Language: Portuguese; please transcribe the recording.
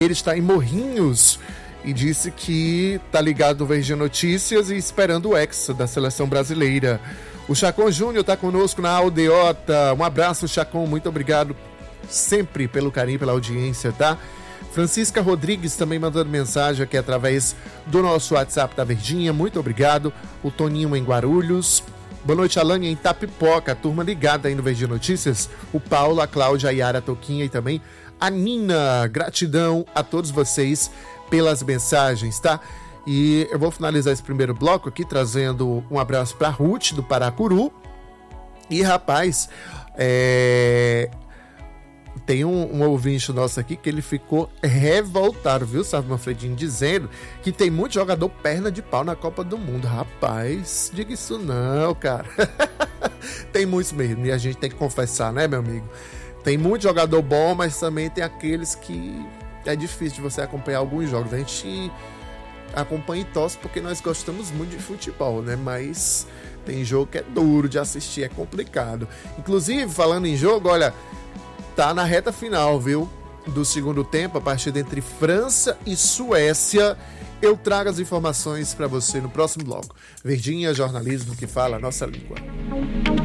Ele está em Morrinhos e disse que tá ligado no Verdinha Notícias e esperando o Hexa da seleção brasileira. O Chacon Júnior tá conosco na Aldeota. Um abraço, Chacon, muito obrigado sempre pelo carinho, pela audiência, tá? Francisca Rodrigues também mandando mensagem aqui através do nosso WhatsApp da Verdinha, muito obrigado. O Toninho em Guarulhos. Boa noite, Alane, em Tapipoca, a turma ligada aí no Verdinha Notícias. O Paulo, a Cláudia, a Yara, a Toquinha e também a Nina. Gratidão a todos vocês pelas mensagens, tá? E eu vou finalizar esse primeiro bloco aqui trazendo um abraço para Ruth do Paracuru. E rapaz, tem um ouvinte nosso aqui que ele ficou revoltado, viu, Sávio Manfredini, dizendo que tem muito jogador perna de pau na Copa do Mundo. Rapaz, diga isso não, cara. Tem muitos mesmo, e a gente tem que confessar, né, meu amigo? Tem muito jogador bom, mas também tem aqueles que é difícil de você acompanhar alguns jogos. A gente acompanha e torce porque nós gostamos muito de futebol, né? Mas tem jogo que é duro de assistir, é complicado. Inclusive, falando em jogo, olha, tá na reta final, viu? Do segundo tempo, a partida entre França e Suécia. Eu trago as informações para você no próximo bloco. Verdinha, jornalismo que fala a nossa língua.